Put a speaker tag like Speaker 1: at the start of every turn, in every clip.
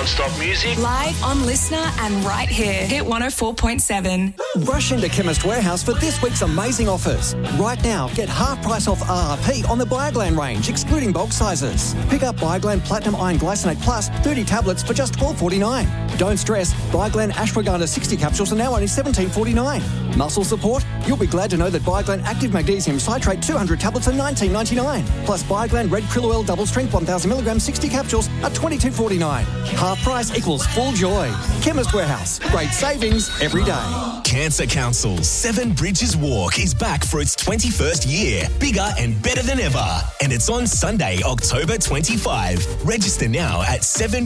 Speaker 1: non-stop music.
Speaker 2: Live on Listener and right here. Hit 104.7.
Speaker 3: Rush into Chemist Warehouse for this week's amazing offers. Right now, get half price off RRP on the Bioglan range, excluding bulk sizes. Pick up Bioglan Platinum Iron Glycinate Plus 30 tablets for just $12.49. Don't stress, Bioglan Ashwagandha 60 capsules are now only $17.49. Muscle support? You'll be glad to know that Bioglan Active Magnesium Citrate 200 tablets are $19.99. Plus Bioglan Red Krill Oil Double Strength 1000mg 60 capsules are $22.49. Half price equals full joy. Chemist Warehouse. Great savings every day.
Speaker 4: Cancer Council's Seven Bridges Walk is back for its 21st year. Bigger and better than ever. And it's on Sunday, October 25. Register now at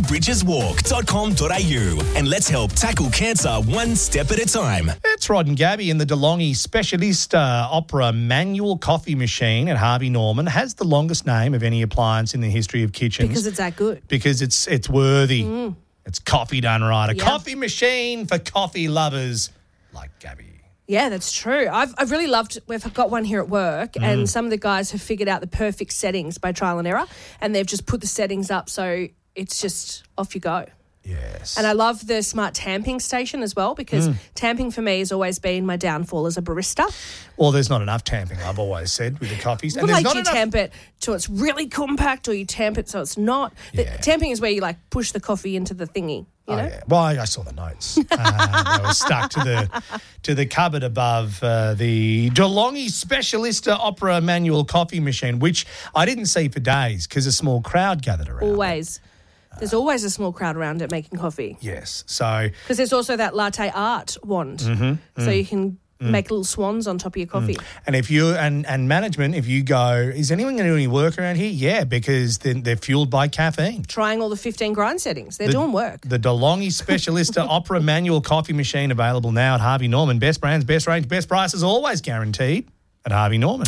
Speaker 4: sevenbridgeswalk.com.au and let's help tackle cancer one step at a time.
Speaker 5: It's Rod and Gabby in the DeLonghi Specialist Opera manual coffee machine at Harvey Norman. Has the longest name of any appliance in the history of kitchens.
Speaker 6: Because it's that good.
Speaker 5: Because it's worthy. It's coffee done right. A
Speaker 6: Yep.
Speaker 5: coffee machine for coffee lovers like Gabby.
Speaker 6: Yeah, that's true. I've really loved, we've got one here at work and some of the guys have figured out the perfect settings by trial and error and they've just put the settings up so it's just off you go.
Speaker 5: Yes.
Speaker 6: And I love the smart tamping station as well because tamping for me has always been my downfall as a barista.
Speaker 5: Well, there's not enough tamping, I've always said, with the coffees.
Speaker 6: Well, like you tamp it till it's really compact or you tamp it so it's not.
Speaker 5: Yeah.
Speaker 6: Tamping is where you like push the coffee into the thingy, you know?
Speaker 5: Yeah. Well, I saw the notes. They were stuck to the cupboard above the DeLonghi Specialist Opera manual coffee machine, which I didn't see for days because a small crowd gathered around.
Speaker 6: Always. There's always a small crowd around it making coffee.
Speaker 5: Yes. So
Speaker 6: because there's also that latte art wand, so you can make little swans on top of your coffee.
Speaker 5: And if you and management, if you go, is anyone going to do any work around here? Yeah, because then they're fueled by caffeine.
Speaker 6: Trying all the 15 grind settings, they're doing work.
Speaker 5: The DeLonghi Specialist Opera manual coffee machine available now at Harvey Norman. Best brands, best range, best prices, always guaranteed at Harvey Norman.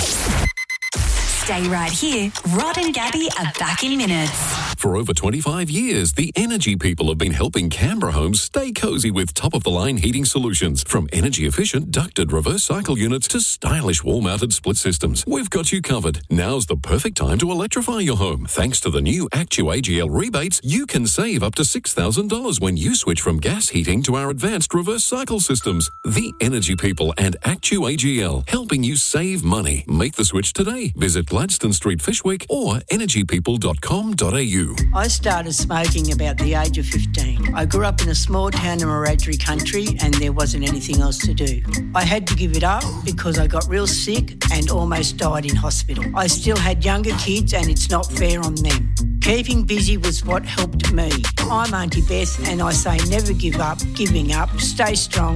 Speaker 2: Stay right here. Rod and Gabby are back in minutes.
Speaker 7: For over 25 years, the Energy People have been helping Canberra homes stay cozy with top-of-the-line heating solutions. From energy-efficient ducted reverse cycle units to stylish wall-mounted split systems. We've got you covered. Now's the perfect time to electrify your home. Thanks to the new ActuAGL rebates, you can save up to $6,000 when you switch from gas heating to our advanced reverse cycle systems. The Energy People and ActuAGL, helping you save money. Make the switch today. Visit Gladstone Street, Fishwick or energypeople.com.au.
Speaker 8: I started smoking about the age of 15. I grew up in a small town in Wiradjuri country and there wasn't anything else to do. I had to give it up because I got real sick and almost died in hospital. I still had younger kids and it's not fair on them. Keeping busy was what helped me. I'm Auntie Beth and I say never give up, giving up, stay strong.